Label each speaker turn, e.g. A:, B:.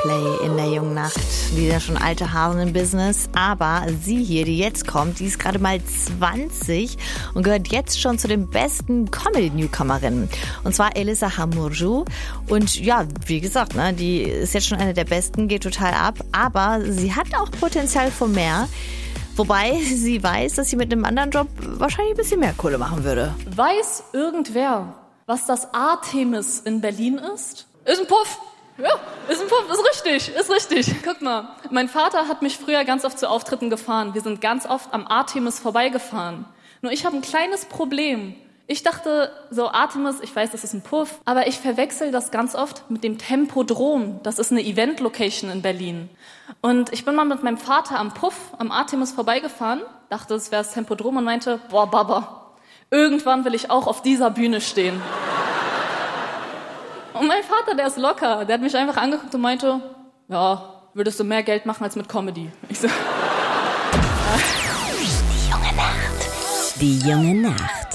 A: Coldplay in der jungen Nacht. Die sind ja schon alte Hasen im Business, aber sie hier, die jetzt kommt, die ist gerade mal 20 und gehört jetzt schon zu den besten Comedy-Newcomerinnen. Und zwar Elissa Hamurju. Und ja, wie gesagt, ne, die ist jetzt schon eine der besten, geht total ab, aber sie hat auch Potenzial für mehr. Wobei sie weiß, dass sie mit einem anderen Job wahrscheinlich ein bisschen mehr Kohle machen würde.
B: Weiß irgendwer, was das Artemis in Berlin ist? Ist ein Puff. Ja, ist ein Puff, ist richtig. Guck mal, mein Vater hat mich früher ganz oft zu Auftritten gefahren. Wir sind ganz oft am Artemis vorbeigefahren. Nur ich habe ein kleines Problem. Ich dachte, so Artemis, ich weiß, das ist ein Puff, aber ich verwechsel das ganz oft mit dem Tempodrom. Das ist eine Event-Location in Berlin. Und ich bin mal mit meinem Vater am Puff, am Artemis vorbeigefahren, dachte, es wäre das Tempodrom und meinte, boah, Baba, irgendwann will ich auch auf dieser Bühne stehen. Und mein Vater, der ist locker, der hat mich einfach angeguckt und meinte, ja, würdest du mehr Geld machen als mit Comedy? Ich so,
C: Die junge Nacht. Die junge Nacht.